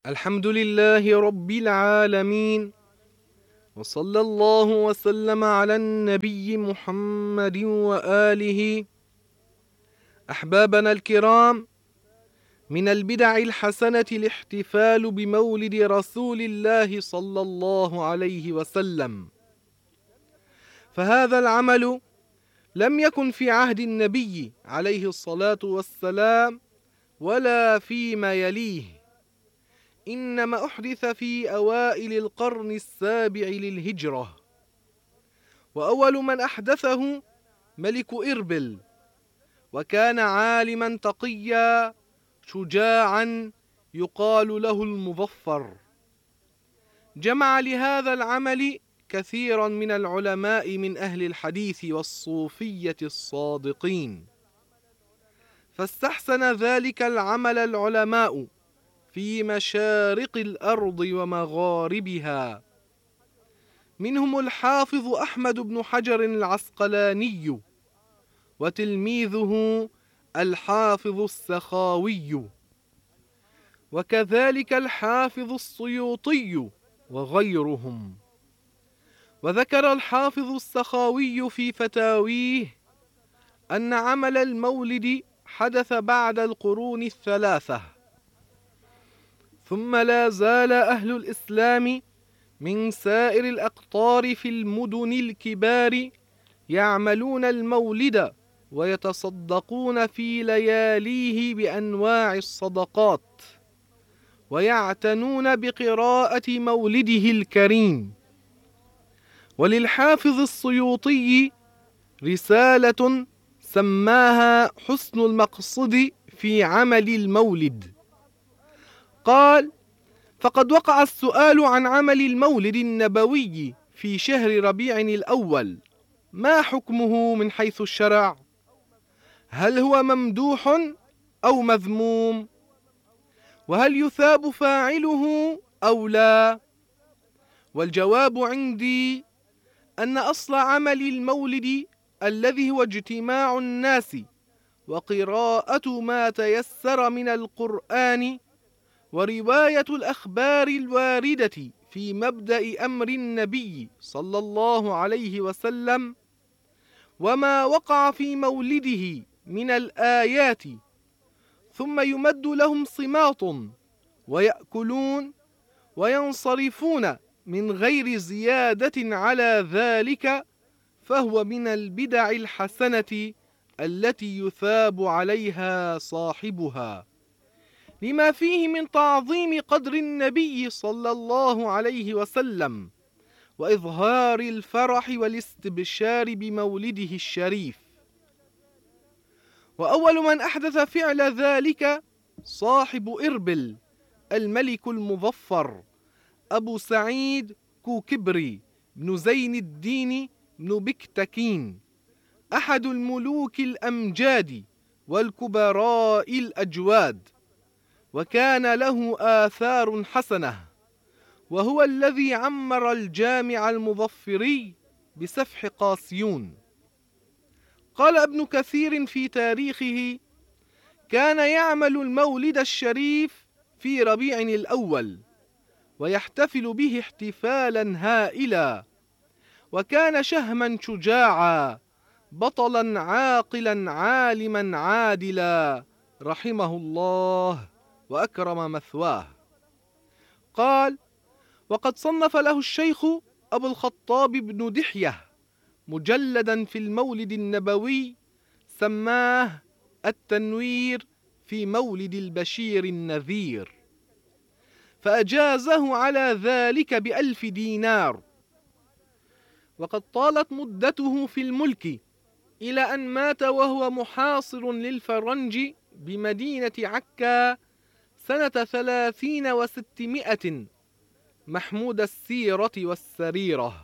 الحمد لله رب العالمين، وصلى الله وسلم على النبي محمد وآله. أحبابنا الكرام، من البدع الحسنة الاحتفال بمولد رسول الله صلى الله عليه وسلم، فهذا العمل لم يكن في عهد النبي عليه الصلاة والسلام ولا فيما يليه، إنما أحدث في أوائل القرن السابع للهجرة، وأول من أحدثه ملك إربل، وكان عالما تقيا شجاعا يقال له المظفر. جمع لهذا العمل كثيرا من العلماء من أهل الحديث والصوفية الصادقين، فاستحسن ذلك العمل العلماء في مشارق الأرض ومغاربها، منهم الحافظ أحمد بن حجر العسقلاني، وتلميذه الحافظ السخاوي، وكذلك الحافظ السيوطي وغيرهم. وذكر الحافظ السخاوي في فتاويه أن عمل المولد حدث بعد القرون الثلاثة، ثم لا زال أهل الإسلام من سائر الأقطار في المدن الكبار يعملون المولد ويتصدقون في لياليه بأنواع الصدقات، ويعتنون بقراءة مولده الكريم. وللحافظ السيوطي رسالة سماها حسن المقصد في عمل المولد، قال: فقد وقع السؤال عن عمل المولد النبوي في شهر ربيع الأول، ما حكمه من حيث الشرع؟ هل هو ممدوح أو مذموم؟ وهل يثاب فاعله أو لا؟ والجواب عندي أن أصل عمل المولد الذي هو اجتماع الناس وقراءة ما تيسر من القرآن ورواية الأخبار الواردة في مبدأ أمر النبي صلى الله عليه وسلم، وما وقع في مولده من الآيات، ثم يمد لهم صماط ويأكلون وينصرفون من غير زيادة على ذلك، فهو من البدع الحسنة التي يثاب عليها صاحبها، لما فيه من تعظيم قدر النبي صلى الله عليه وسلم وإظهار الفرح والاستبشار بمولده الشريف. وأول من أحدث فعل ذلك صاحب إربل الملك المظفر أبو سعيد كوكبري بن زين الدين بن بكتكين، أحد الملوك الأمجاد والكبراء الأجواد، وكان له آثار حسنة، وهو الذي عمر الجامع المظفري بسفح قاسيون. قال ابن كثير في تاريخه: كان يعمل المولد الشريف في ربيع الأول ويحتفل به احتفالا هائلا، وكان شهما شجاعا بطلا عاقلا عالما عادلا رحمه الله وأكرم مثواه. قال: وقد صنف له الشيخ أبو الخطاب بن دحية مجلدا في المولد النبوي سماه التنوير في مولد البشير النذير، فأجازه على ذلك ب1000 دينار. وقد طالت مدته في الملك إلى أن مات وهو محاصر للفرنج بمدينة عكا سنة 30 و600 محمود السيرة والسريرة.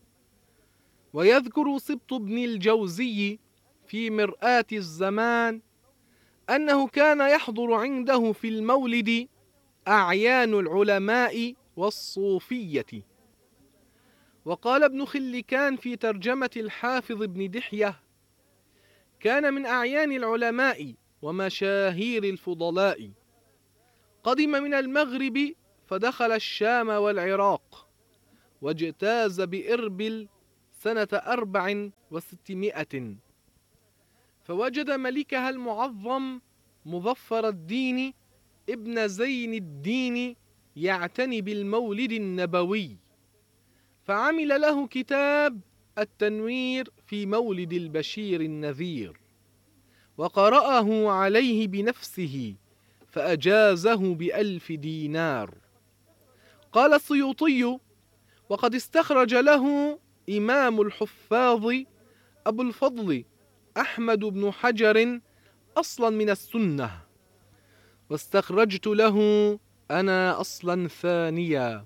ويذكر سبط بن الجوزي في مرآة الزمان أنه كان يحضر عنده في المولد أعيان العلماء والصوفية. وقال ابن خلكان في ترجمة الحافظ بن دحية: كان من أعيان العلماء ومشاهير الفضلاء، قدم من المغرب فدخل الشام والعراق، واجتاز بإربل سنة 400، فوجد ملكها المعظم مظفر الدين ابن زين الدين يعتني بالمولد النبوي، فعمل له كتاب التنوير في مولد البشير النذير، وقرأه عليه بنفسه فأجازه ب1000 دينار. قال السيوطي: وقد استخرج له إمام الحفاظ أبو الفضل أحمد بن حجر أصلا من السنة، واستخرجت له أنا أصلا ثانيا.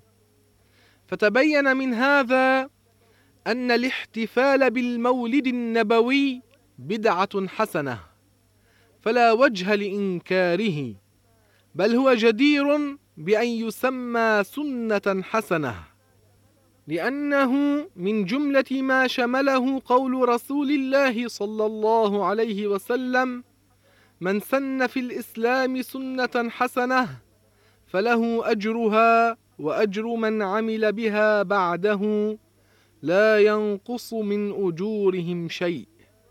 فتبين من هذا أن الاحتفال بالمولد النبوي بدعة حسنة، فلا وجه لإنكاره، بل هو جدير بأن يسمى سنة حسنة، لأنه من جملة ما شمله قول رسول الله صلى الله عليه وسلم: من سن في الإسلام سنة حسنة فله أجرها وأجر من عمل بها بعده لا ينقص من أجورهم شيء.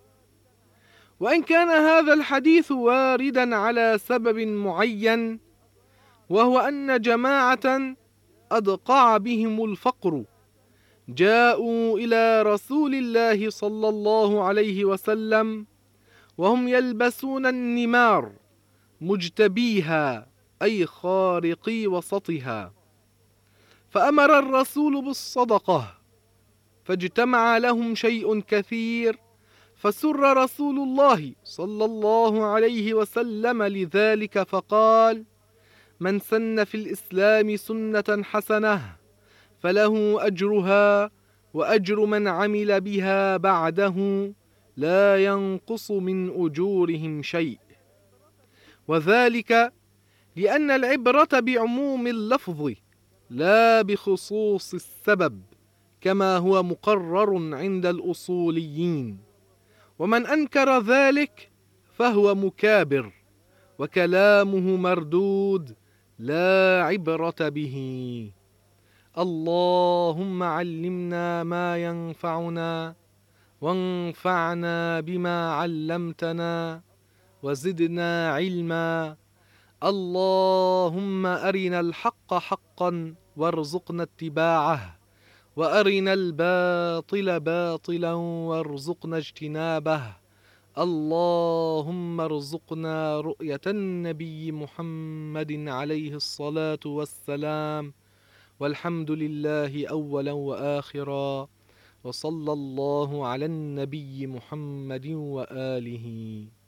وإن كان هذا الحديث واردا على سبب معين، وهو أن جماعة أدقع بهم الفقر جاءوا إلى رسول الله صلى الله عليه وسلم وهم يلبسون النمار مجتبيها، أي خارقي وسطها، فأمر الرسول بالصدقة، فاجتمع لهم شيء كثير، فسر رسول الله صلى الله عليه وسلم لذلك، فقال: من سن في الإسلام سنة حسنة فله أجرها وأجر من عمل بها بعده لا ينقص من أجورهم شيء. وذلك لأن العبرة بعموم اللفظ لا بخصوص السبب، كما هو مقرر عند الأصوليين، ومن أنكر ذلك فهو مكابر وكلامه مردود لا عبرة به. اللهم علمنا ما ينفعنا، وانفعنا بما علمتنا، وزدنا علما. اللهم أرنا الحق حقا وارزقنا اتباعه، وأرنا الباطل باطلا وارزقنا اجتنابه. اللهم ارزقنا رؤية النبي محمد عليه الصلاة والسلام، والحمد لله أولا وآخرا، وصلى الله على النبي محمد وآله.